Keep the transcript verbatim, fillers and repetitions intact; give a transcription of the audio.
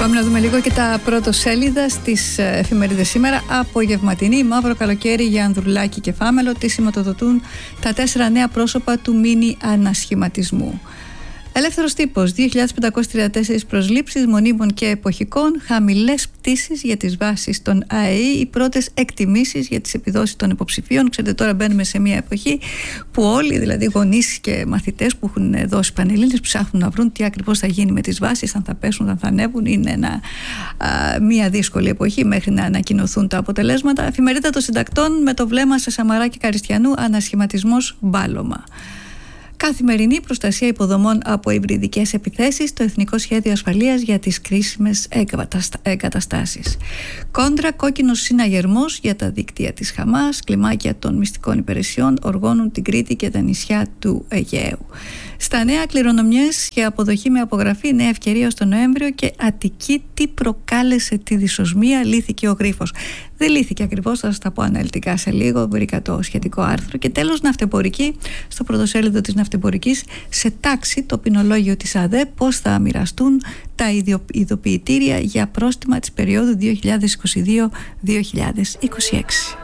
Πάμε να δούμε λίγο και τα πρωτοσέλιδα στις εφημερίδες σήμερα. Απογευματινή, μαύρο καλοκαίρι για Ανδρουλάκη και Φάμελο. Τι σηματοδοτούν τα τέσσερα νέα πρόσωπα του μίνι ανασχηματισμού. Ελεύθερος τύπος, δύο χιλιάδες πεντακόσιες τριάντα τέσσερις προσλήψεις μονίμων και εποχικών, χαμηλές πτήσεις για τις βάσεις των ΑΕΗ, οι πρώτες εκτιμήσεις για τις επιδόσεις των υποψηφίων. Ξέρετε, τώρα μπαίνουμε σε μια εποχή που όλοι, δηλαδή γονείς και μαθητές που έχουν δώσει πανελλήνιες, ψάχνουν να βρουν τι ακριβώς θα γίνει με τις βάσεις, αν θα πέσουν, αν θα ανέβουν. Είναι ένα, α, μια δύσκολη εποχή μέχρι να ανακοινωθούν τα αποτελέσματα. Εφημερίδα των Συντακτών, με το βλέμμα σε Σαμαρά και Καριστιανού, ανασχηματισμός μπάλωμα. Καθημερινή προστασία υποδομών από υβριδικές επιθέσεις, το Εθνικό Σχέδιο Ασφαλείας για τις κρίσιμες εγκαταστάσεις. Κόντρα, κόκκινος συναγερμός για τα δίκτυα της Χαμάς, κλιμάκια των μυστικών υπηρεσιών οργώνουν την Κρήτη και τα νησιά του Αιγαίου. Στα νέα, κληρονομιές για αποδοχή με απογραφή, νέα ευκαιρία στο Νοέμβριο και Αττική, τι προκάλεσε τη δυσοσμία, λύθηκε ο γρίφος. Δεν λύθηκε ακριβώς, θα σας τα πω αναλυτικά σε λίγο, βρήκα το σχετικό άρθρο. Και τέλος, ναυτεμπορική, στο πρωτοσέλιδο της ναυτεμπορικής, σε τάξη το ποινολόγιο της ΑΔΕ, πώς θα μοιραστούν τα ειδοποιητήρια για πρόστιμα της περίοδου δύο χιλιάδες είκοσι δύο με δύο χιλιάδες είκοσι έξι.